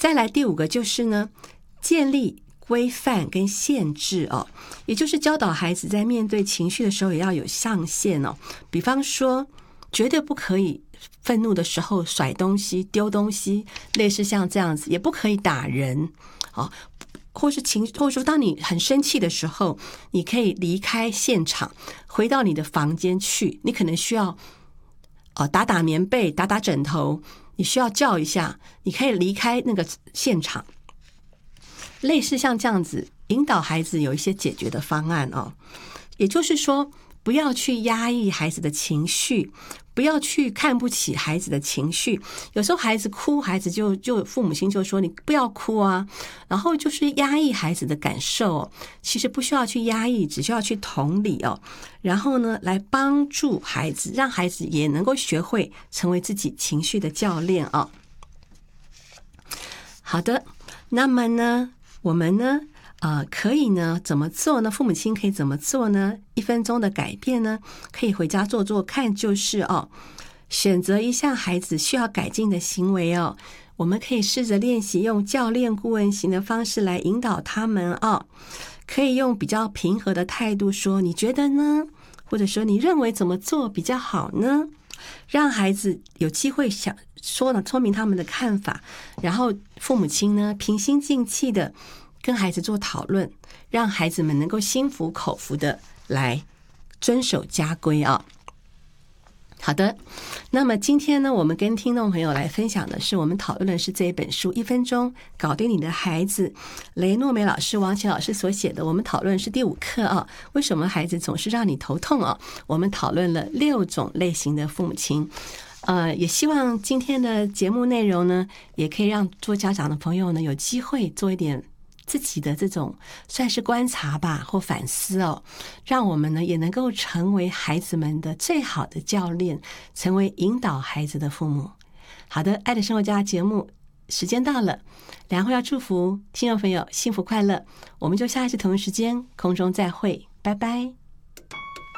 再来第5个就是呢，建立规范跟限制哦，也就是教导孩子在面对情绪的时候也要有上限哦。比方说，绝对不可以愤怒的时候甩东西、丢东西，类似像这样子，也不可以打人哦。或是说当你很生气的时候，你可以离开现场，回到你的房间去。你可能需要打打棉被、打打枕头，你需要叫一下，你可以离开那个现场。类似像这样子引导孩子有一些解决的方案哦。也就是说，不要去压抑孩子的情绪，不要去看不起孩子的情绪。有时候孩子哭，孩子就父母亲就说你不要哭啊，然后就是压抑孩子的感受哦。其实不需要去压抑，只需要去同理哦，然后呢来帮助孩子，让孩子也能够学会成为自己情绪的教练哦。好的，那么呢我们呢可以呢怎么做呢？父母亲可以怎么做呢？1分钟的改变呢，可以回家做做看，就是选择一项孩子需要改进的行为哦。我们可以试着练习用教练顾问型的方式来引导他们哦。可以用比较平和的态度说你觉得呢？或者说你认为怎么做比较好呢？让孩子有机会想说明他们的看法，然后父母亲呢平心静气的跟孩子做讨论，让孩子们能够心服口服的来遵守家规啊。好的，那么今天呢，我们跟听众朋友来分享的是，我们讨论的是这一本书《1分钟搞定你的孩子》，雷诺梅老师、王琦老师所写的。我们讨论的是第5课啊，为什么孩子总是让你头痛啊？我们讨论了6种类型的父母亲。也希望今天的节目内容呢，也可以让做家长的朋友呢有机会做一点自己的这种算是观察吧，或反思哦，让我们呢也能够成为孩子们的最好的教练，成为引导孩子的父母。好的，爱的生活家节目时间到了，良会要祝福听众朋友幸福快乐，我们就下一次同一时间空中再会，拜拜。